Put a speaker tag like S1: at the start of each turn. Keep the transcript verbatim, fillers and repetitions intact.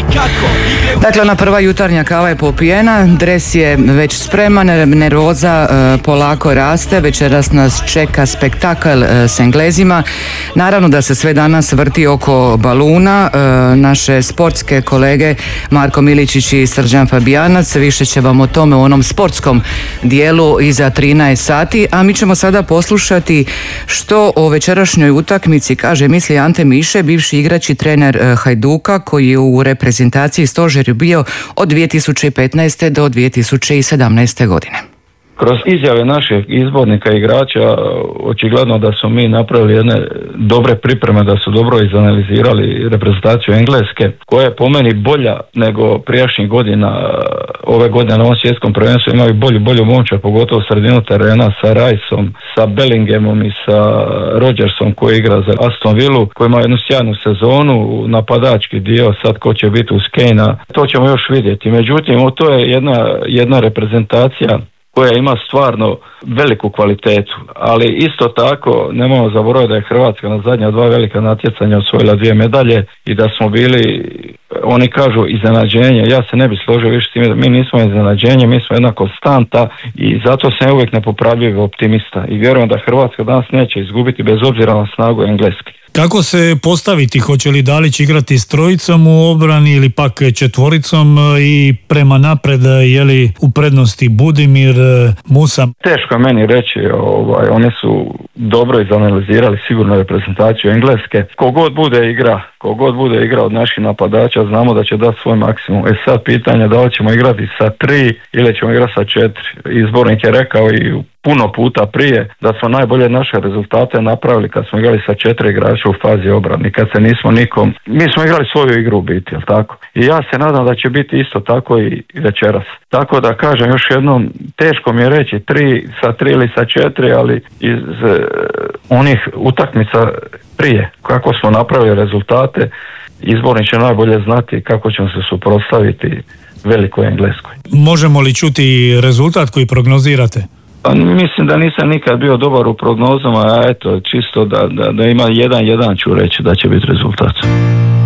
S1: Dakle, ona prva jutarnja kava je popijena, dres je već spreman, nervoza e, polako raste, večeras nas čeka spektakl e, s Englezima. Naravno da se sve danas vrti oko baluna. E, naše sportske kolege Marko Miličić i Srđan Fabijanac više će vam o tome u onom sportskom dijelu iza trinaest sati, a mi ćemo sada poslušati što o večerašnjoj utakmici kaže misli Ante Miše, bivši igrač i trener e, Hajduka, koji je u reprezentaciji Stožer bio od dvije tisuće petnaeste. do dvije tisuće sedamnaeste. godine.
S2: Kroz izjave naših izbornika i igrača očigledno da su mi napravili jedne dobre pripreme, da su dobro izanalizirali reprezentaciju Engleske, koja je po meni bolja nego prijašnjih godina. Ove godine na ovom svjetskom prvenstvu imaju bolju, bolju momčad, pogotovo sredinu terena sa Riceom, sa Bellinghamom i sa Rodgersom koji igra za Aston Villu, koji ima jednu sjajnu sezonu, napadački dio, sad ko će biti uz Kanea, to ćemo još vidjeti. Međutim, to je jedna, jedna reprezentacija koja ima stvarno veliku kvalitetu, ali isto tako nemojmo zaboraviti da je Hrvatska na zadnja dva velika natjecanja osvojila dvije medalje i da smo bili, oni kažu, iznenađenje. Ja se ne bih složio više s time, mi nismo iznenađenje, mi smo jedna konstanta i zato sam uvijek nepopravljiv optimista i vjerujem da Hrvatska danas neće izgubiti bez obzira na snagu Engleske.
S3: Kako se postaviti? Hoće li Dalić igrati s trojicom u obrani ili pak četvoricom i prema napred, je li u prednosti Budimir, Musa?
S2: Teško je meni reći, ovaj, oni su dobro izanalizirali sigurno reprezentaciju Engleske. Kogod bude igra, kogod bude igra od naših napadača, znamo da će dati svoj maksimum. E sad pitanje da li ćemo igrati sa tri ili ćemo igrati sa četiri. Izbornik je rekao i puno puta prije da smo najbolje naše rezultate napravili kad smo igrali sa četiri igrača u fazi obrane, kad se nismo nikom, mi smo igrali svoju igru u biti, jel tako? I ja se nadam da će biti isto tako i večeras. Tako da kažem još jednom, teško mi je reći tri sa tri ili sa četiri, ali iz uh, onih utakmica prije, kako smo napravili rezultate, izbornik će najbolje znati kako ćemo se suprotstaviti velikoj Engleskoj.
S3: Možemo li čuti rezultat koji prognozirate?
S2: Pa mislim da nisam nikad bio dobar u prognozama, a eto, čisto da, da, da ima jedan jedan ću reći da će biti rezultat.